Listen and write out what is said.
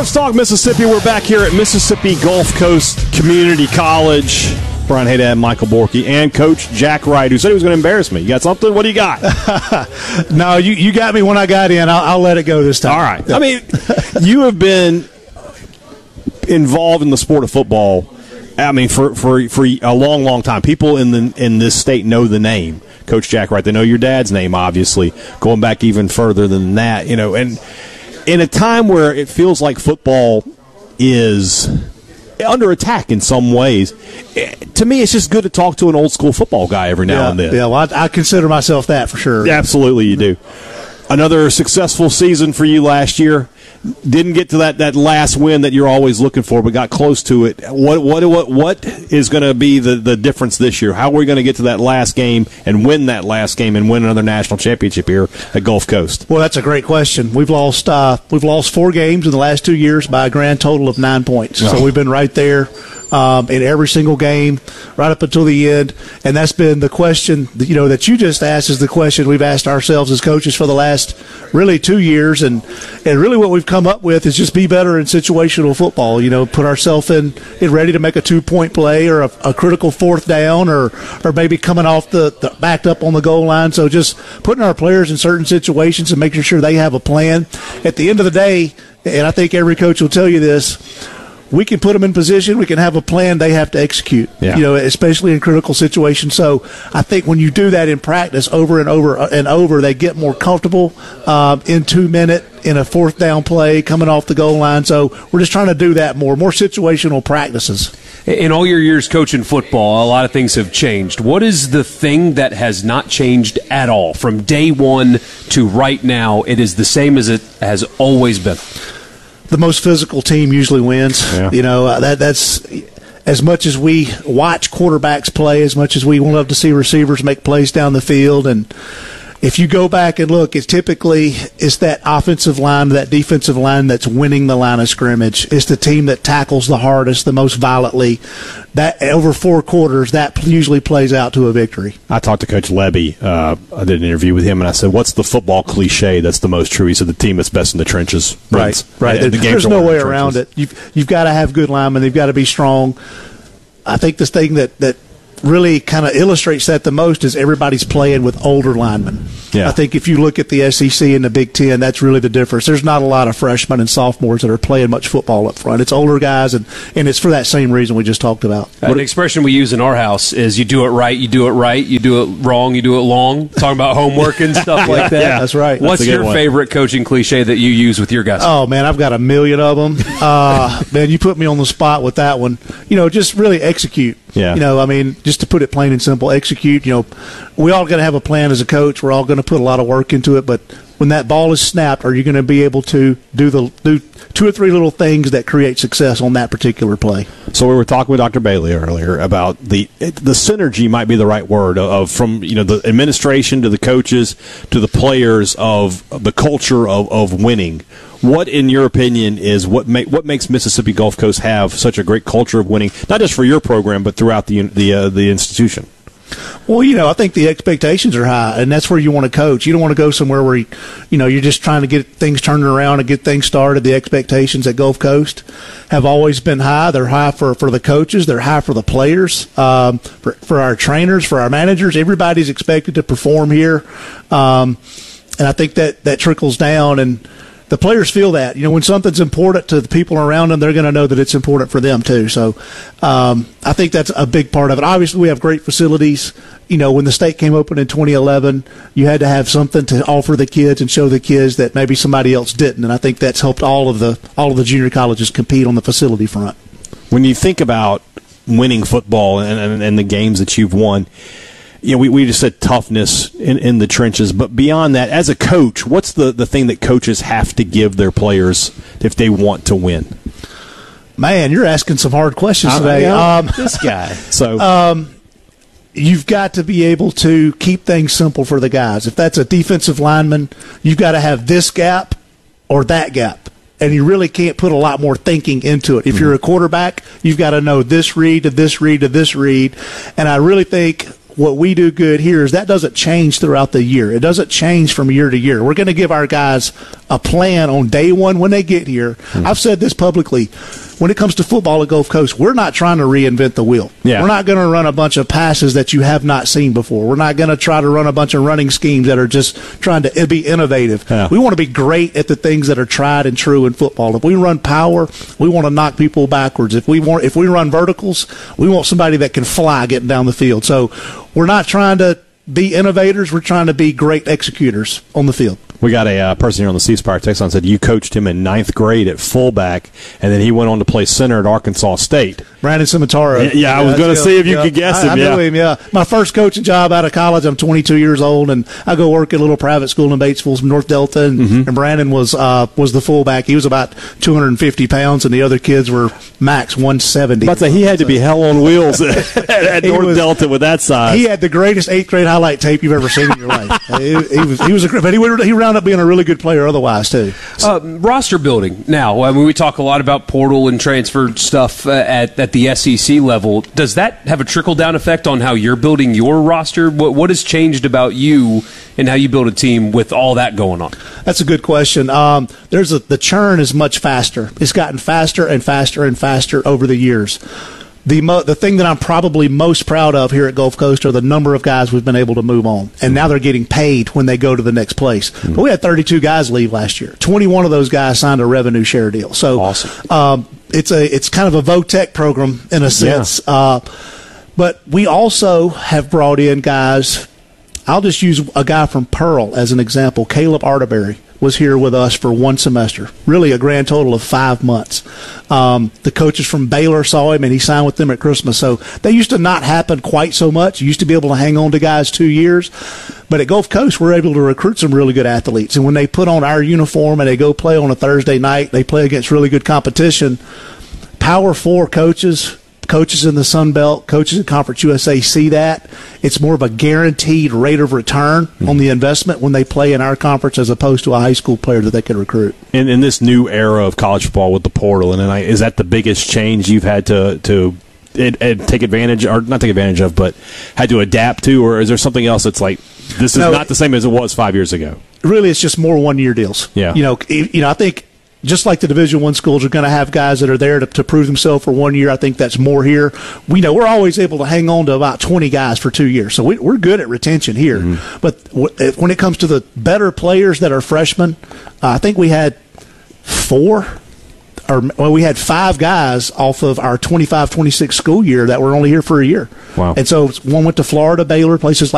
Sports Talk Mississippi. We're back here at Mississippi Gulf Coast Community College. Brian Haydad, Michael Borky, and Coach Jack Wright, who said he was going to embarrass me. You got something? What do you got? No, you got me when I got in. I'll let it go this time. All right. I mean, you have been involved in the sport of football, I mean, for a long, long time. People in this state know the name, Coach Jack Wright. They know your dad's name, obviously, going back even further than that. You know, and in a time where it feels like football is under attack in some ways, to me, it's just good to talk to an old school football guy every now and then. Yeah, well, I consider myself that for sure. Absolutely, you do. Another successful season for you last year. Didn't get to that last win that you're always looking for, but got close to it. What is going to be the difference this year? How are we going to get to that last game and win that last game and win another national championship here at Gulf Coast? Well, that's a great question. We've lost 4 games in the last 2 years by a grand total of 9 points. Oh. So we've been right there in every single game, right up until the end. And that's been the question that you just asked is the question we've asked ourselves as coaches for the last really 2 years. And really what we've come up with is just be better in situational football. Put ourselves in ready to make a 2-point play or a critical fourth down or maybe coming off the backed up on the goal line. So just putting our players in certain situations and making sure they have a plan. At the end of the day, and I think every coach will tell you this, we can put them in position. We can have a plan. They have to execute, especially in critical situations. So I think when you do that in practice over and over and over, they get more comfortable in 2 minute, in a fourth down play, coming off the goal line. So we're just trying to do that more situational practices. In all your years coaching football, a lot of things have changed. What is the thing that has not changed at all? From day one to right now, it is the same as it has always been. The most physical team usually wins. Yeah. That's as much as we watch quarterbacks play, as much as we love to see receivers make plays down the field. And if you go back and look, it's that offensive line, that defensive line that's winning the line of scrimmage. It's the team that tackles the hardest, the most violently. That over 4 quarters, that usually plays out to a victory. I talked to Coach Levy. I did an interview with him, and I said, "What's the football cliche that's the most true?" He said, "The team that's best in the trenches." Right. There's no way around it. You've got to have good linemen. They've got to be strong. I think this thing that really kind of illustrates that the most is everybody's playing with older linemen. Yeah. I think if you look at the SEC and the Big Ten, that's really the difference. There's not a lot of freshmen and sophomores that are playing much football up front. It's older guys, and it's for that same reason we just talked about. An expression we use in our house is you do it right, you do it right, you do it wrong, you do it long. Talking about homework and stuff like that. Yeah, that's right. What's your favorite coaching cliche that you use with your guys? Oh, man, I've got a million of them. Man, you put me on the spot with that one. Just really execute. Yeah. Just to put it plain and simple, execute. We all got to have a plan as a coach. We're all going to put a lot of work into it, but when that ball is snapped, are you going to be able to do 2 or 3 little things that create success on that particular play? So we were talking with Dr. Bailey earlier about the synergy might be the right word of from the administration to the coaches to the players of the culture of winning. What, in your opinion, is what makes Mississippi Gulf Coast have such a great culture of winning, not just for your program but throughout the institution? Well, I think the expectations are high, and that's where you want to coach. You don't want to go somewhere where you're just trying to get things turned around and get things started. The expectations at Gulf Coast have always been high. They're high for the coaches. They're high for the players, for our trainers, for our managers. Everybody's expected to perform here, and I think that trickles down. And the players feel that. When something's important to the people around them, they're going to know that it's important for them too. So I think that's a big part of it. Obviously, we have great facilities. When the state came open in 2011, you had to have something to offer the kids and show the kids that maybe somebody else didn't. And I think that's helped all of the junior colleges compete on the facility front. When you think about winning football and the games that you've won, we just said toughness in the trenches, but beyond that, as a coach, what's the thing that coaches have to give their players if they want to win? Man, you're asking some hard questions today. This guy. So you've got to be able to keep things simple for the guys. If that's a defensive lineman, you've got to have this gap or that gap. And you really can't put a lot more thinking into it. If you're a quarterback, you've got to know this read to this read to this read. And I really think what we do good here is that doesn't change throughout the year. It doesn't change from year to year. We're going to give our guys a plan on day one when they get here. I've said this publicly. When it comes to football at Gulf Coast, we're not trying to reinvent the wheel. Yeah. We're not going to run a bunch of passes that you have not seen before. We're not going to try to run a bunch of running schemes that are just trying to be innovative. Yeah. We want to be great at the things that are tried and true in football. If we run power, we want to knock people backwards. If we run verticals, we want somebody that can fly getting down the field. So we're not trying to be innovators. We're trying to be great executors on the field. We got a person here on the C Spire text line said you coached him in 9th grade at fullback, and then he went on to play center at Arkansas State. Brandon Cimitaro. Yeah, I was going to see if you could guess him. I knew him, yeah. My first coaching job out of college, I'm 22 years old, and I go work at a little private school in Batesville, North Delta, and Brandon was the fullback. He was about 250 pounds, and the other kids were max 170. But he had to be hell on wheels at North Delta with that size. He had the greatest 8th grade highlight tape you've ever seen in your life. He was but he rounded up being a really good player otherwise too. Roster building. Now, I mean, we talk a lot about portal and transfer stuff at the SEC level. Does that have a trickle-down effect on how you're building your roster? What has changed about you and how you build a team with all that going on? That's a good question. The churn is much faster. It's gotten faster and faster and faster over the years. The thing that I'm probably most proud of here at Gulf Coast are the number of guys we've been able to move on. And now they're getting paid when they go to the next place. But we had 32 guys leave last year. 21 of those guys signed a revenue share deal. So awesome. It's kind of a VOTEC program in a sense. Yeah. But we also have brought in guys. I'll just use a guy from Pearl as an example. Caleb Arterberry was here with us for one semester, really a grand total of 5 months. The coaches from Baylor saw him, and he signed with them at Christmas. So that used to not happen quite so much. You used to be able to hang on to guys 2 years. But at Gulf Coast, we're able to recruit some really good athletes. And when they put on our uniform and they go play on a Thursday night, they play against really good competition. Power 4 coaches in the Sun Belt, coaches in Conference USA see that. It's more of a guaranteed rate of return on the investment when they play in our conference as opposed to a high school player that they can recruit. In this new era of college football with the portal, is that the biggest change you've had to take advantage, or not take advantage of, but had to adapt to, or is there something else that's like, this is not the same as it was 5 years ago? Really, it's just more one-year deals. Yeah. I think just like the Division I schools are going to have guys that are there to prove themselves for 1 year, I think that's more here. We're always able to hang on to about 20 guys for 2 years, so we're good at retention here. Mm-hmm. But when it comes to the better players that are freshmen, I think we had we had 5 guys off of our 25-26 school year that were only here for a year. Wow. And so one went to Florida, Baylor, places